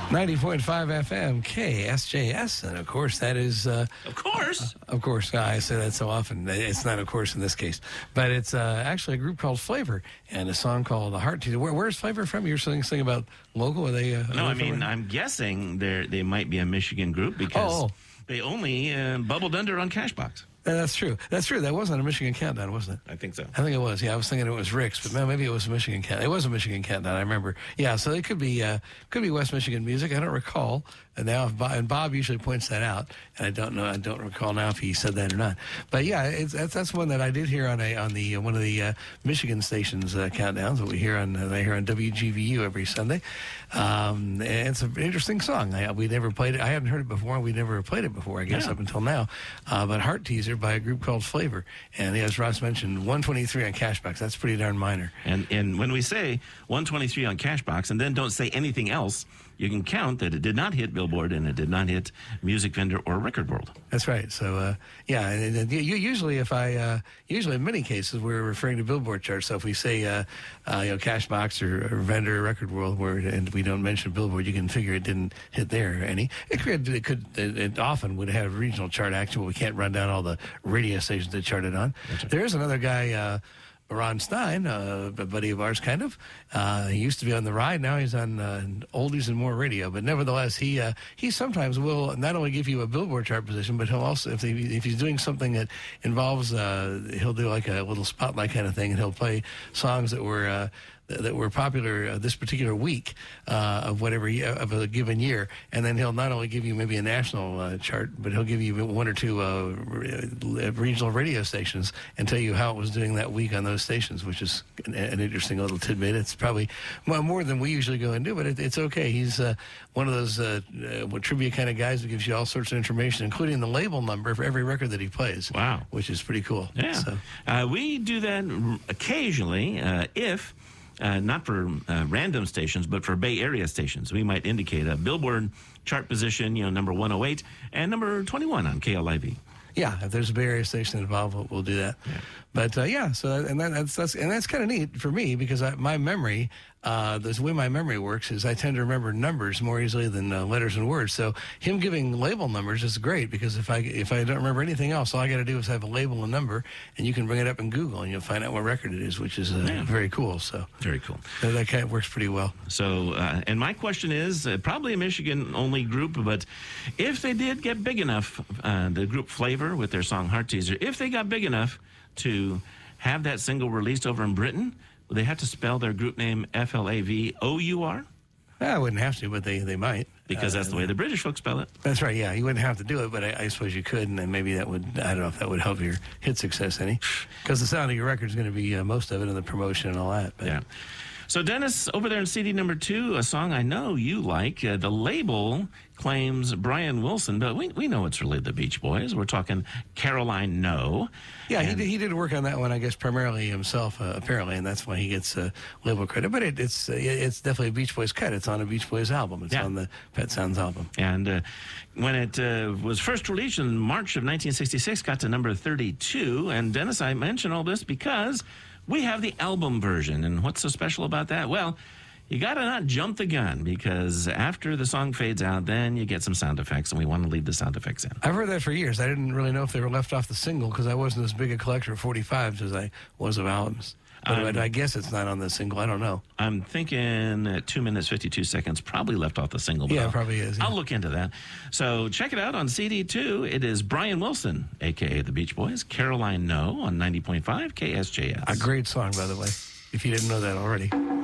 90.5 FM, KSJS. And of course, that is. Of course, I say that so often. It's not, of course, in this case. But it's actually a group called Flavor and a song called The Heart Teaser. Where's Flavor from? You're something about local? Are they? No, I mean, I'm guessing they might be a Michigan group because they only bubbled under on Cashbox. That's true. That's true. That wasn't a Michigan Countdown, wasn't it? I think so. I think it was. Yeah, I was thinking it was Rick's, but maybe it was a Michigan Countdown. It was a Michigan Countdown. I remember. Yeah, so it could be West Michigan music. I don't recall. And now, and Bob usually points that out, and I don't know. I don't recall now if he said that or not. But yeah, that's one that I did hear on one of the Michigan stations countdowns that we hear on WGVU every Sunday. And it's an interesting song. We never played it. I hadn't heard it before. We never played it before, I guess, up until now. But Heart Teaser by a group called Flavor, and as Ross mentioned, 123 on Cashbox. That's pretty darn minor. And when we say 123 on Cashbox, and then don't say anything else, you can count that it did not hit Billboard and it did not hit Music Vendor or Record World. That's right. So, and usually in many cases, we're referring to Billboard charts. So if we say, Cashbox or Vendor or Record World, and we don't mention Billboard, you can figure it didn't hit there any. It often would have regional chart action, but we can't run down all the radio stations that charted on. Right. There is another guy, Ron Stein, a buddy of ours, kind of. He used to be on the ride. Now he's on oldies and more radio. But nevertheless, he sometimes will not only give you a Billboard chart position, but he'll also, if he's doing something that involves, he'll do like a little spotlight kind of thing, and he'll play songs that were popular this particular week of a given year, and then he'll not only give you maybe a national chart, but he'll give you one or two regional radio stations and tell you how it was doing that week on those stations, which is an interesting little tidbit. It's probably more than we usually go and do, but it's okay. He's one of those trivia kind of guys who gives you all sorts of information, including the label number for every record that he plays. Wow. Which is pretty cool. Yeah. So. We do that occasionally if... not for random stations, but for Bay Area stations. We might indicate a Billboard chart position, number 108 and number 21 on KLIV. Yeah, if there's a Bay Area station involved, we'll do that. Yeah. But that's kind of neat for me because my memory, the way my memory works is I tend to remember numbers more easily than letters and words. So him giving label numbers is great because if I don't remember anything else, all I got to do is have a label and number, and you can bring it up in Google and you'll find out what record it is, which is very cool. So very cool. That kind of works pretty well. So, and my question is probably a Michigan-only group, but if they did get big enough, the group Flavor with their song Heart Teaser, if they got big enough to have that single released over in Britain, would they have to spell their group name Flavour? I wouldn't have to, but they might. Because that's the way the British folks spell it. That's right, yeah. You wouldn't have to do it, but I suppose you could, and then maybe that would, I don't know if that would help your hit success any. Because the sound of your record is going to be most of it in the promotion and all that. But. Yeah. So, Dennis, over there in CD number 2, a song I know you like. The label claims Brian Wilson, but we know it's really the Beach Boys. We're talking Caroline No. Yeah, he did work on that one, I guess, primarily himself, apparently, and that's why he gets label credit. But it's definitely a Beach Boys cut. It's on a Beach Boys album. It's on the Pet Sounds album. And when it was first released in March of 1966, got to number 32. And, Dennis, I mention all this because we have the album version. And what's so special about that? Well, you got to not jump the gun because after the song fades out, then you get some sound effects, and we want to leave the sound effects in. I've heard that for years. I didn't really know if they were left off the single because I wasn't as big a collector of 45s as I was of albums. But I guess it's not on the single. I don't know. I'm thinking 2 minutes, 52 seconds, probably left off the single. Yeah, it probably is. Yeah. I'll look into that. So check it out on CD2. It is Brian Wilson, a.k.a. the Beach Boys, Caroline No on 90.5 KSJS. A great song, by the way, if you didn't know that already.